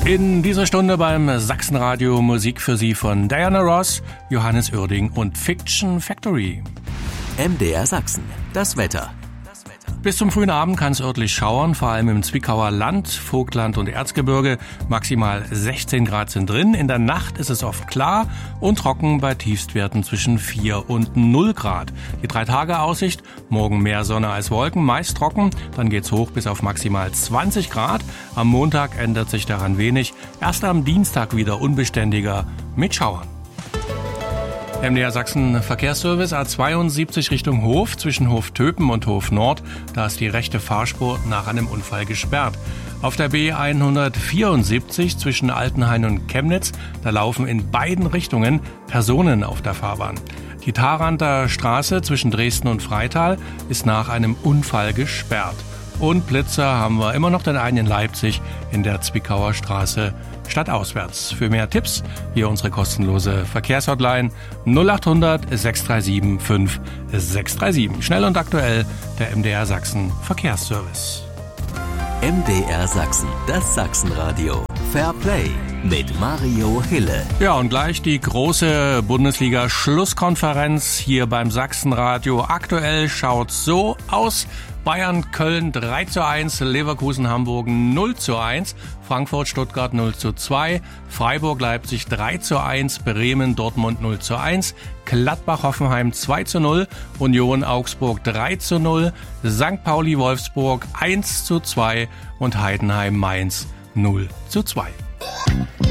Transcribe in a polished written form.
In dieser Stunde beim Sachsenradio Musik für Sie von Diana Ross, Johannes Oerding und Fiction Factory. MDR Sachsen, das Wetter. Bis zum frühen Abend kann es örtlich schauern, vor allem im Zwickauer Land, Vogtland und Erzgebirge. Maximal 16 Grad sind drin. In der Nacht ist es oft klar und trocken bei Tiefstwerten zwischen 4 und 0 Grad. Die 3-Tage-Aussicht, morgen mehr Sonne als Wolken, meist trocken. Dann geht's hoch bis auf maximal 20 Grad. Am Montag ändert sich daran wenig. Erst am Dienstag wieder unbeständiger mit Schauern. MDR Sachsen Verkehrsservice A72 Richtung Hof, zwischen Hof Töpen und Hof Nord. Da ist die rechte Fahrspur nach einem Unfall gesperrt. Auf der B174 zwischen Altenhain und Chemnitz, da laufen in beiden Richtungen Personen auf der Fahrbahn. Die Tharanter Straße zwischen Dresden und Freital ist nach einem Unfall gesperrt. Und Blitzer haben wir immer noch den einen in Leipzig in der Zwickauer Straße stadtauswärts. Für mehr Tipps hier unsere kostenlose Verkehrshotline 0800 637 5637. Schnell und aktuell der MDR Sachsen Verkehrsservice. MDR Sachsen, das Sachsenradio. Fair Play mit Mario Hille. Ja, und gleich die große Bundesliga-Schlusskonferenz hier beim Sachsenradio. Aktuell schaut's so aus. Bayern, Köln 3:1, Leverkusen, Hamburg 0:1, Frankfurt, Stuttgart 0:2, Freiburg, Leipzig 3:1, Bremen, Dortmund 0:1, Gladbach, Hoffenheim 2:0, Union, Augsburg 3:0, St. Pauli, Wolfsburg 1:2 und Heidenheim, Mainz 0:2.